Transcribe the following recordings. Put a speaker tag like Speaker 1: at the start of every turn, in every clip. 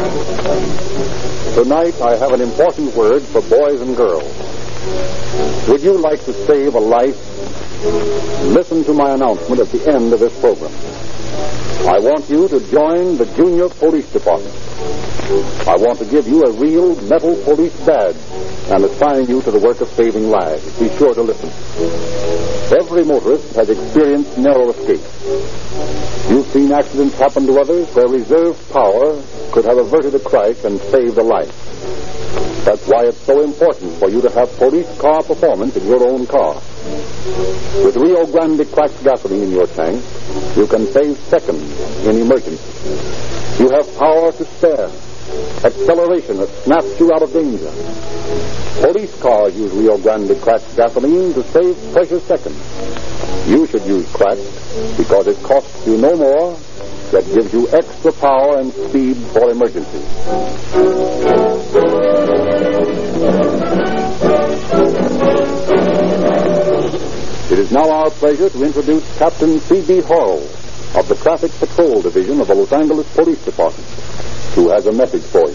Speaker 1: Tonight, I have an important word for boys and girls. Would you like to save a life? Listen to my announcement at the end of this program. I want you to join the Junior Police Department. I want to give you a real metal police badge and assign you to the work of saving lives. Be sure to listen. Every motorist has experienced narrow escapes. You've seen accidents happen to others where reserve power could have averted a crash and saved a life. That's why it's so important for you to have police car performance in your own car. With Rio Grande cracked gasoline in your tank, you can save seconds in emergency. You have power to spare, acceleration that snaps you out of danger. Police cars use Rio Grande cracked gasoline to save precious seconds. You should use cracked because it costs you no more, yet gives you extra power and speed for emergency. It is now our pleasure to introduce Captain C.B. Hall of the Traffic Patrol Division of the Los Angeles Police Department, who has a message for you.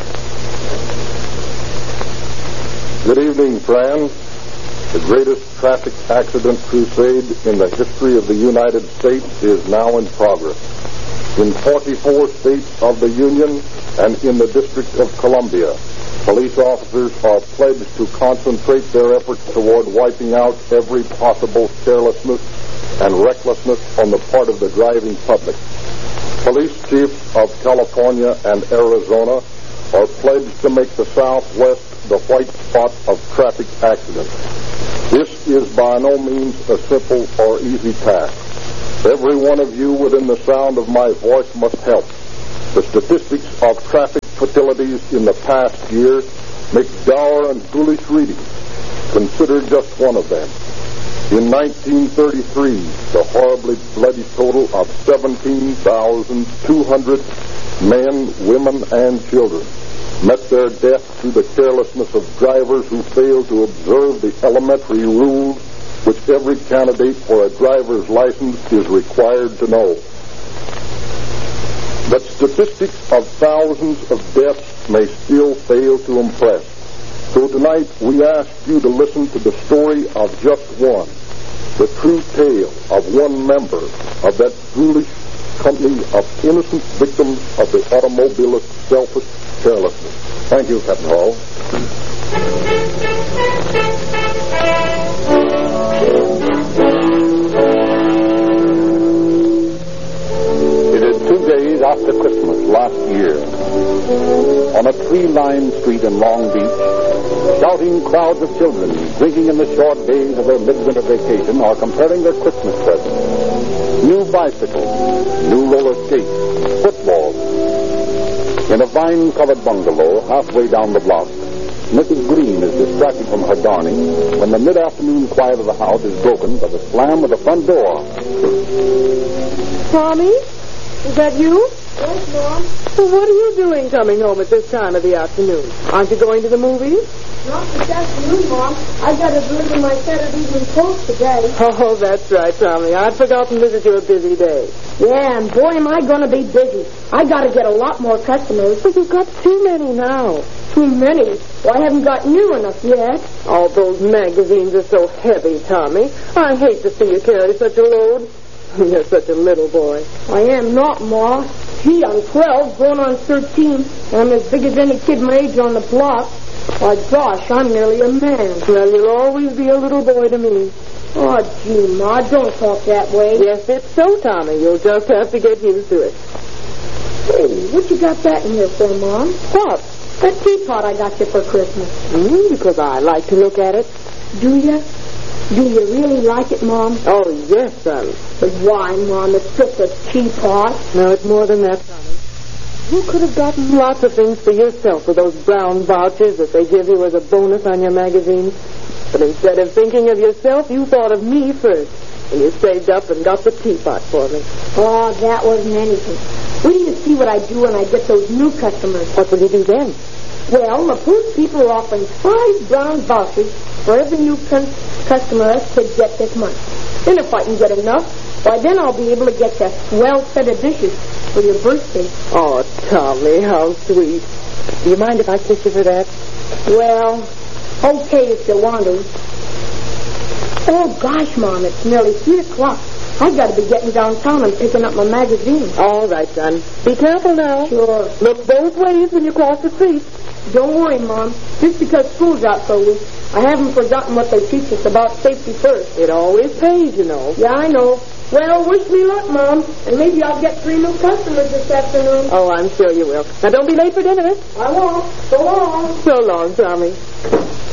Speaker 2: Good evening, friends. The greatest traffic accident crusade in the history of the United States is now in progress. In 44 states of the Union and in the District of Columbia, police officers are pledged to concentrate their efforts toward wiping out every possible carelessness and recklessness on the part of the driving public. Police chiefs of California and Arizona are pledged to make the Southwest the white spot of traffic accidents. This is by no means a simple or easy task. Every one of you within the sound of my voice must help. The statistics of traffic fatalities in the past year make dour and foolish reading. Consider just one of them. In 1933, the horribly bloody total of 17,200 men, women, and children met their death through the carelessness of drivers who failed to observe the elementary rules which every candidate for a driver's license is required to know. But statistics of thousands of deaths may still fail to impress. So tonight we ask you to listen to the story of just one, the true tale of one member of that foolish company of innocent victims of the automobilist's selfish carelessness. Thank you, Captain Hall.
Speaker 1: It is 2 days after Christmas last year. On a tree-lined street in Long Beach, shouting crowds of children drinking in the short days of their midwinter vacation are comparing their Christmas presents. New bicycles, new roller skates, footballs. In a vine-covered bungalow halfway down the block, Mrs. Green is distracted from her darning when the mid-afternoon quiet of the house is broken by the slam of the front door.
Speaker 3: Tommy? Is that you?
Speaker 4: Yes, Mom.
Speaker 3: Well, what are you doing coming home at this time of the afternoon? Aren't you going to the movies?
Speaker 4: Not this afternoon, Mom. I got to deliver my Saturday Evening Post today.
Speaker 3: Oh, that's right, Tommy. I'd forgotten this is your busy day.
Speaker 4: Yeah, and boy, am I going to be busy. I got to get a lot more customers.
Speaker 3: But you've got too many now.
Speaker 4: Too many? Well, I haven't got new enough yet.
Speaker 3: All those magazines are so heavy, Tommy. I hate to see you carry such a load. You're such a little boy.
Speaker 4: I am not, Ma. Gee, I'm 12, going on 13, and I'm as big as any kid my age on the block. Why, gosh, I'm nearly a man.
Speaker 3: Well, you'll always be a little boy to me.
Speaker 4: Oh, gee, Ma, don't talk that way.
Speaker 3: Yes, it's so, Tommy. You'll just have to get used to it.
Speaker 4: Hey, what you got that in here for, Mom?
Speaker 3: What?
Speaker 4: That teapot I got you for Christmas.
Speaker 3: Because I like to look at it.
Speaker 4: Do you? Do you really like it, Mom?
Speaker 3: Oh, yes, son.
Speaker 4: But why, Mom? It's just a teapot.
Speaker 3: No, it's more than that, Tommy. You could have gotten lots of things for yourself with those brown vouchers that they give you as a bonus on your magazines. But instead of thinking of yourself, you thought of me first. And you saved up and got the teapot for me.
Speaker 4: Oh, that wasn't anything. Wait till you see what I do when I get those new customers.
Speaker 3: What will you do then?
Speaker 4: Well, the Post people are offering 5 brown vouchers for every new customer us could get this month. Then if I can get enough, why then I'll be able to get you a swell set of dishes. for your birthday.
Speaker 3: Oh, Tommy, how sweet. Do you mind if I kiss you for that?
Speaker 4: Well, okay if you want to. Oh, gosh, Mom, it's nearly 3 o'clock. I've got to be getting downtown and picking up my magazine.
Speaker 3: All right, son. Be careful now.
Speaker 4: Sure.
Speaker 3: Look both ways when you cross the street.
Speaker 4: Don't worry, Mom. Just because school's out for a week, I haven't forgotten what they teach us about safety first.
Speaker 3: It always pays, you know.
Speaker 4: Yeah, I know. Well, wish me luck, Mom. And maybe I'll get 3 new customers this afternoon.
Speaker 3: Oh, I'm sure you will. Now, don't be late for dinner.
Speaker 4: I won't. So long.
Speaker 3: So long, Tommy.